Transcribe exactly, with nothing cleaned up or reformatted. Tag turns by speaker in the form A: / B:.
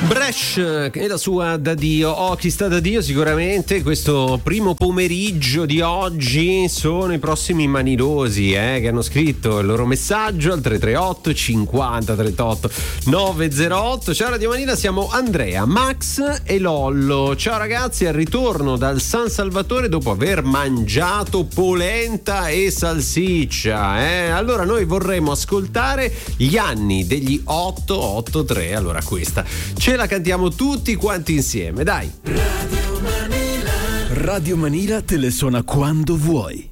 A: Bresh e la sua Da Dio. Oh, chi sta da Dio sicuramente questo primo pomeriggio di oggi sono i prossimi manilosi eh, che hanno scritto il loro messaggio al tre tre otto cinquanta trentotto novecentotto. Ciao Radio Manila, siamo Andrea, Max e Lollo. Ciao ragazzi, al ritorno dal San Salvatore dopo aver mangiato polenta e salsiccia eh? Allora noi vorremmo ascoltare gli anni degli otto otto tre. Allora questa ce la cantiamo tutti quanti insieme, dai.
B: Radio Manila, Radio Manila te le suona quando vuoi.